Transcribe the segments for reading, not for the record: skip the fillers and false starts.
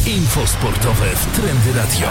Info sportowe w Trendy Radio.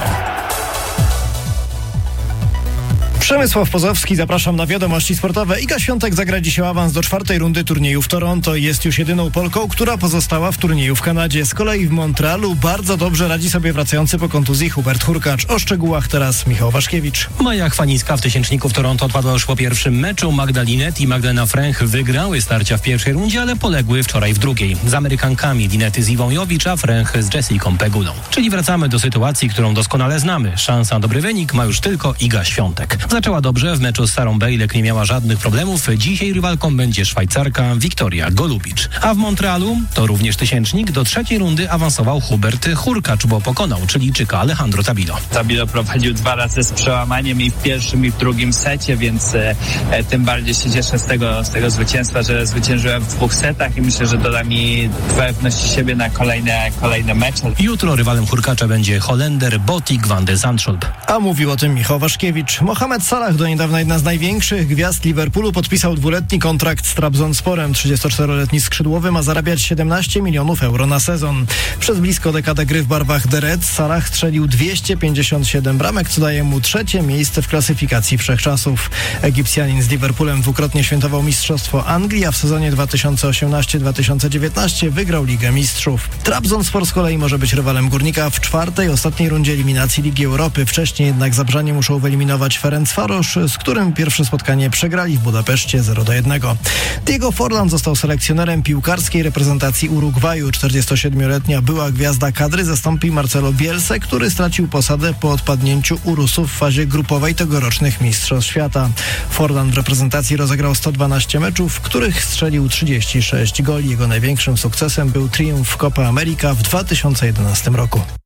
Przemysław Pozowski, zapraszam na wiadomości sportowe. Iga Świątek zagra dzisiaj awans do 4. rundy turnieju w Toronto. Jest już jedyną Polką, która pozostała w turnieju w Kanadzie. Z kolei w Montrealu bardzo dobrze radzi sobie wracający po kontuzji Hubert Hurkacz. O szczegółach teraz Michał Waszkiewicz. Maja Chwanicka w tysięczniku w Toronto odpadła już po pierwszym meczu. Magda Linette i Magdalena Fręch wygrały starcia w pierwszej rundzie, ale poległy wczoraj w drugiej. Z Amerykankami Linette z Iwą Jowicz, a Fręch z Jessicą Pegulą. Czyli wracamy do sytuacji, którą doskonale znamy. Szansa na dobry wynik ma już tylko Iga Świątek. Zaczęła dobrze w meczu z Sarą Bejlek, nie miała żadnych problemów. Dzisiaj rywalką będzie Szwajcarka Wiktoria Golubicz. A w Montrealu, to również tysięcznik, do 3. rundy awansował Hubert Hurkacz, bo pokonał Chilijczyka Alejandro Tabilo. Tabilo prowadził 2 razy z przełamaniem i w pierwszym i w drugim secie, więc tym bardziej się cieszę z tego zwycięstwa, że zwyciężyłem w 2 setach i myślę, że doda mi pewności siebie na kolejne mecze. Jutro rywalem Hurkacza będzie Holender Botik van de Zandschulp. A mówił o tym Michał Waszkiewicz. Mohamed Salah, do niedawna jedna z największych gwiazd Liverpoolu, podpisał 2-letni kontrakt z Trabzonsporem. 34-letni skrzydłowy ma zarabiać 17 milionów euro na sezon. Przez blisko dekadę gry w barwach The Reds Salah strzelił 257 bramek, co daje mu 3. miejsce w klasyfikacji wszechczasów. Egipcjanin z Liverpoolem dwukrotnie świętował Mistrzostwo Anglii, a w sezonie 2018-2019 wygrał Ligę Mistrzów. Trabzonspor z kolei może być rywalem Górnika w 4. ostatniej rundzie eliminacji Ligi Europy. Wcześniej jednak Zabrzanie muszą wyeliminować Ferencvaros, z którym pierwsze spotkanie przegrali w Budapeszcie 0-1. Diego Forlan został selekcjonerem piłkarskiej reprezentacji Urugwaju. 47-letnia była gwiazda kadry zastąpi Marcelo Bielsę, który stracił posadę po odpadnięciu Urusów w fazie grupowej tegorocznych Mistrzostw Świata. Forlan w reprezentacji rozegrał 112 meczów, w których strzelił 36 goli. Jego największym sukcesem był triumf w Copa America w 2011 roku.